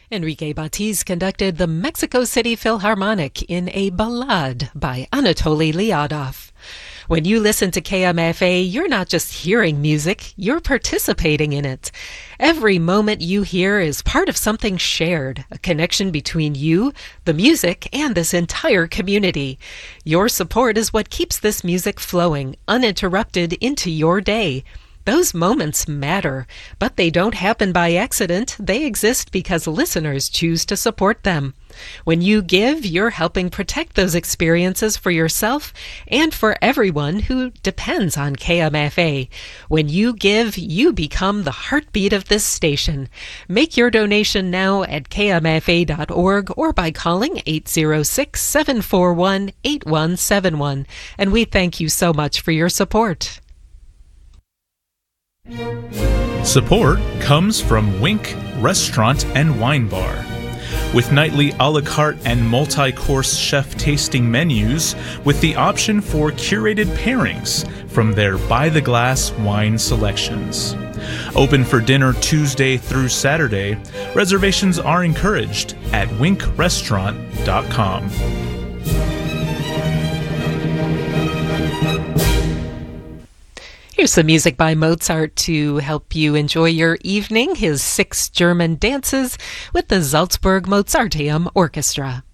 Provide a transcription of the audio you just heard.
Enrique Batiz conducted the Mexico City Philharmonic in a ballade by Anatoly Lyadov. When you listen to KMFA, you're not just hearing music, you're participating in it. Every moment you hear is part of something shared, a connection between you, the music, and this entire community. Your support is what keeps this music flowing, uninterrupted into your day. Those moments matter, but they don't happen by accident. They exist because listeners choose to support them. When you give, you're helping protect those experiences for yourself and for everyone who depends on KMFA. When you give, you become the heartbeat of this station. Make your donation now at kmfa.org or by calling 806-741-8171. And we thank you so much for your support. Support comes from Wink Restaurant and Wine Bar. With nightly a la carte and multi-course chef tasting menus with the option for curated pairings from their by-the-glass wine selections. Open for dinner Tuesday through Saturday. Reservations are encouraged at winkrestaurant.com. Here's some music by Mozart to help you enjoy your evening, his 6 German dances with the Salzburg Mozarteum Orchestra.